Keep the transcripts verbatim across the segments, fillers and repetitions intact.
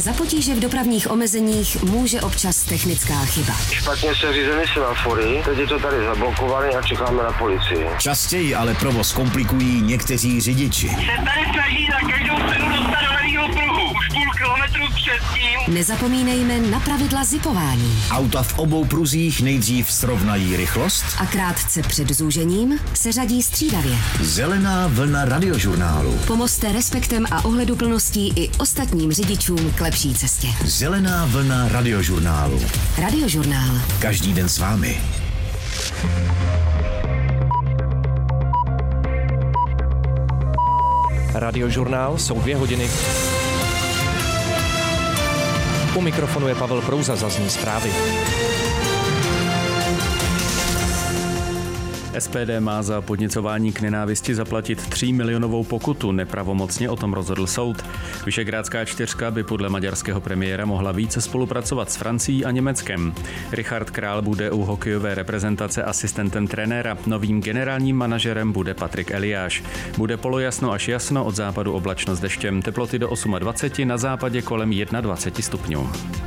Za potíže v dopravních omezeních může občas technická chyba. Špatně se řízeny semafory, teď je to tady zablokované a čekáme na policii. Častěji ale provoz komplikují někteří řidiči. Se tady snaží na každou cenu dostat do levýho pruhu. Už půl kilometru předtím. Nezapomínejme na pravidla zipování. Auta v obou pruzích nejdřív srovnají rychlost A krátce před zúžením se řadí střídavě. Zelená vlna radiožurnálu. Pomozte respektem a ohleduplností i ostatním řidičům k lepší cestě. Zelená vlna radiožurnálu. Radiožurnál. Každý den s vámi. Radiožurnál jsou dvě hodiny. U mikrofonu je Pavel Prouza, zazní zprávy. S P D má za podněcování k nenávisti zaplatit tří milionovou pokutu. Nepravomocně o tom rozhodl soud. Visegrádská čtyřka by podle maďarského premiéra mohla více spolupracovat s Francií a Německem. Richard Král bude u hokejové reprezentace asistentem trenéra. Novým generálním manažerem bude Patrik Eliáš. Bude polojasno až jasno, od západu oblačno s deštěm. Teploty do dvacet osm, na západě kolem dvacet jedna stupňů.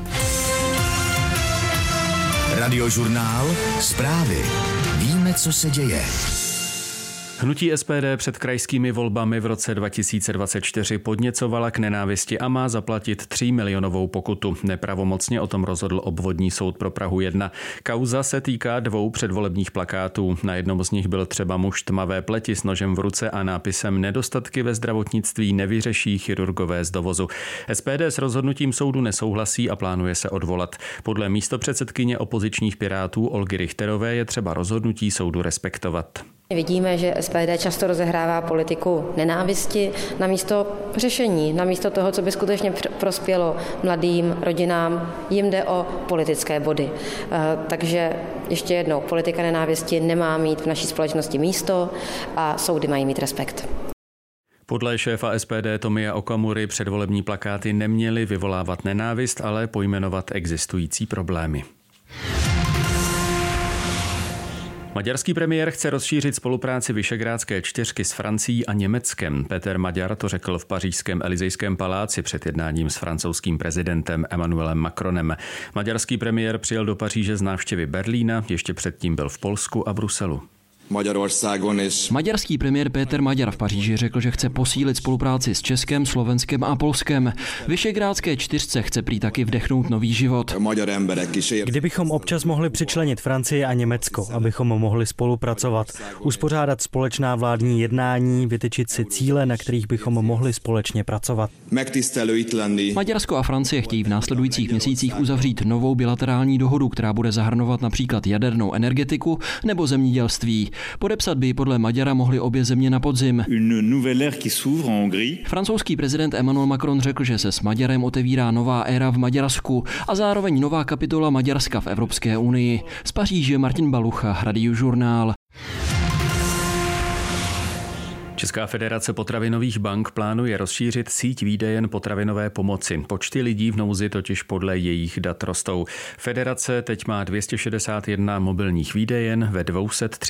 Radiožurnál. Zprávy. Víme, co se děje. Hnutí S P D před krajskými volbami v roce dva tisíce dvacet čtyři podněcovala k nenávisti a má zaplatit tří milionovou pokutu. Nepravomocně o tom rozhodl obvodní soud pro Prahu jedna. Kauza se týká dvou předvolebních plakátů. Na jednom z nich byl třeba muž tmavé pleti s nožem v ruce a nápisem Nedostatky ve zdravotnictví nevyřeší chirurgové z dovozu. S P D s rozhodnutím soudu nesouhlasí a plánuje se odvolat. Podle místopředsedkyně opozičních Pirátů Olgy Richterové je třeba rozhodnutí soudu respektovat. Vidíme, že S P D často rozehrává politiku nenávisti namísto řešení, namísto toho, co by skutečně prospělo mladým rodinám. Jim jde o politické body. Takže ještě jednou, politika nenávisti nemá mít v naší společnosti místo a soudy mají mít respekt. Podle šéfa S P D Tomia Okamury předvolební plakáty neměly vyvolávat nenávist, ale pojmenovat existující problémy. Maďarský premiér chce rozšířit spolupráci Visegrádské čtyřky s Francií a Německem. Peter Maďar to řekl v pařížském Elysejském paláci před jednáním s francouzským prezidentem Emmanuelem Macronem. Maďarský premiér přijel do Paříže z návštěvy Berlína, ještě předtím byl v Polsku a Bruselu. Maďarský premiér Péter Maďar v Paříži řekl, že chce posílit spolupráci s Českem, Slovenskem a Polskem. Visegrádské čtyřce chce prý taky vdechnout nový život. Kdybychom občas mohli přičlenit Francii a Německo, abychom mohli spolupracovat, uspořádat společná vládní jednání, vytyčit si cíle, na kterých bychom mohli společně pracovat. Maďarsko a Francie chtějí v následujících měsících uzavřít novou bilaterální dohodu, která bude zahrnovat například jadernou energetiku nebo zemědělství. Podepsat by podle Maďara mohly obě země na podzim. Francouzský prezident Emmanuel Macron řekl, že se s Maďarem otevírá nová éra v Maďarsku a zároveň nová kapitola Maďarska v Evropské unii. Z Paříže Martin Balucha, Radiožurnál. Česká federace potravinových bank plánuje rozšířit síť výdejen potravinové pomoci. Počty lidí v nouzi totiž podle jejich dat rostou. Federace teď má dvě stě šedesát jedna mobilních výdejen ve dvě stě třicet